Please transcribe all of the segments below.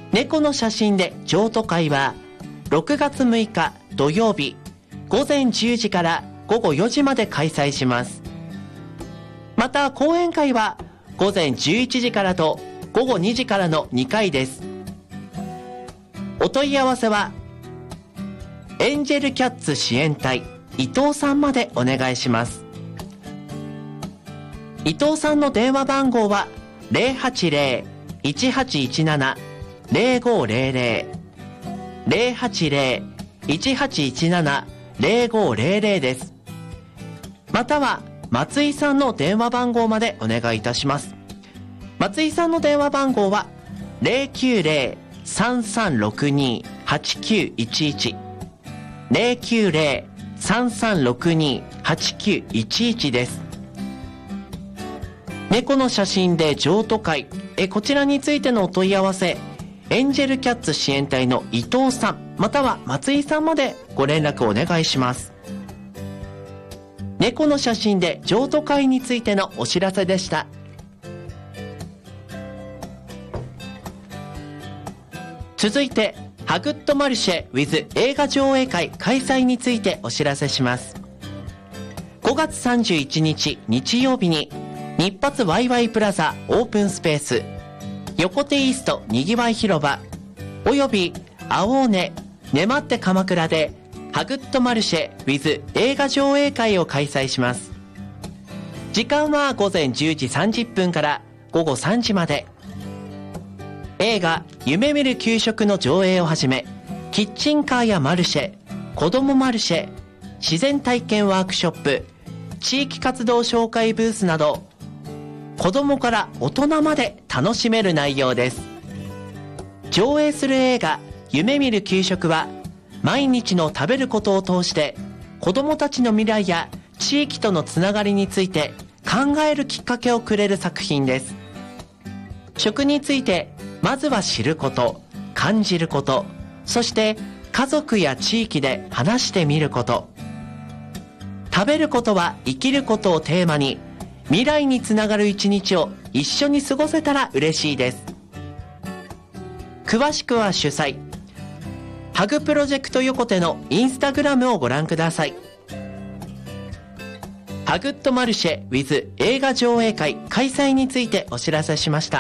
猫の写真で譲渡会は6月6日土曜日午前10時から午後4時まで開催します。また講演会は午前11時からと午後2時からの2回です。お問い合わせはエンジェルキャッツ支援隊伊藤さんまでお願いします。伊藤さんの電話番号は 080-1817-0500 080-1817-0500 です。または松井さんの電話番号までお願いいたします。松井さんの電話番号は 090-3362-8911 090-3362-8911 です。猫の写真で譲渡会、こちらについてのお問い合わせ、エンジェルキャッツ支援隊の伊藤さんまたは松井さんまでご連絡お願いします。猫の写真で譲渡会についてのお知らせでした。続いてハグッドマルシェ with 映画上映会開催についてお知らせします。5月31日日曜日に日発ワイワイプラザオープンスペース横手イーストにぎわい広場および青尾根ねまって鎌倉でハグッドマルシェ with 映画上映会を開催します。時間は午前10時30分から午後3時まで。映画夢見る給食の上映をはじめキッチンカーやマルシェ子どもマルシェ自然体験ワークショップ地域活動紹介ブースなど子どもから大人まで楽しめる内容です。上映する映画夢見る給食は毎日の食べることを通して子どもたちの未来や地域とのつながりについて考えるきっかけをくれる作品です。食についてまずは知ること、感じること、そして家族や地域で話してみること。食べることは生きることをテーマに未来につながる一日を一緒に過ごせたら嬉しいです。詳しくは主催ハグプロジェクト横手のインスタグラムをご覧ください。ハグッドマルシェ with 映画上映会開催についてお知らせしました。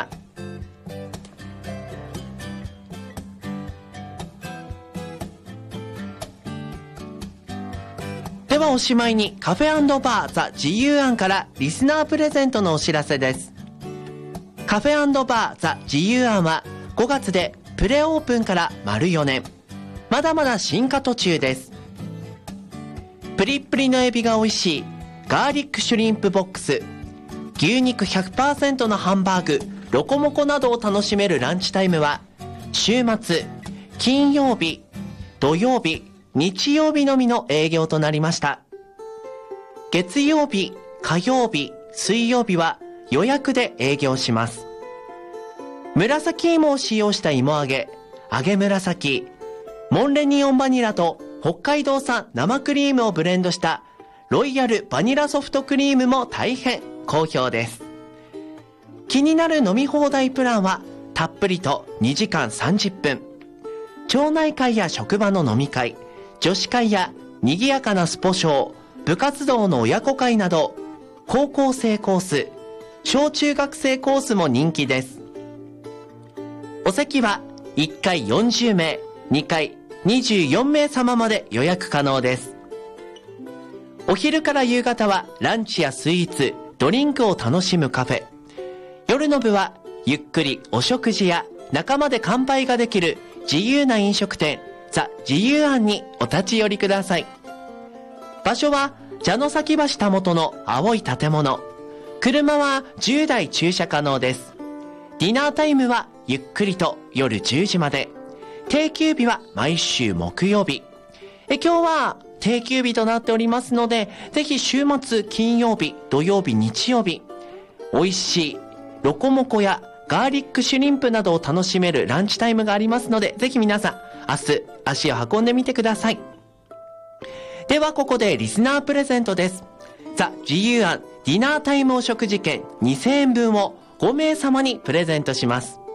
ではおしまいにカフェ&バーザ自由庵からリスナープレゼントのお知らせです。カフェ&バーザ自由庵は5月でプレオープンから丸4年。まだまだ進化途中です。プリップリのエビが美味しいガーリックシュリンプボックス、牛肉 100% のハンバーグ、ロコモコなどを楽しめるランチタイムは週末、金曜日、土曜日、日曜日のみの営業となりました。月曜日、火曜日、水曜日は予約で営業します。紫芋を使用した芋揚げ、揚げ紫、モンレニオンバニラと北海道産生クリームをブレンドしたロイヤルバニラソフトクリームも大変好評です。気になる飲み放題プランはたっぷりと2時間30分。町内会や職場の飲み会、女子会や賑やかなスポ少、部活動の親子会など、高校生コース、小中学生コースも人気です。お席は1回40名、2回24名様まで予約可能です。お昼から夕方はランチやスイーツ、ドリンクを楽しむカフェ。夜の部はゆっくりお食事や仲間で乾杯ができる自由な飲食店ザ・自由庵にお立ち寄りください。場所は蛇の崎橋たもとの青い建物。車は10台駐車可能です。ディナータイムはゆっくりと夜10時まで。定休日は毎週木曜日。今日は定休日となっておりますので、ぜひ週末金曜日、土曜日、日曜日、美味しいロコモコやガーリックシュリンプなどを楽しめるランチタイムがありますので、ぜひ皆さん明日足を運んでみてください。ではここでリスナープレゼントです。ザ・自由庵ディナータイムお食事券2000円分を5名様にプレゼントします。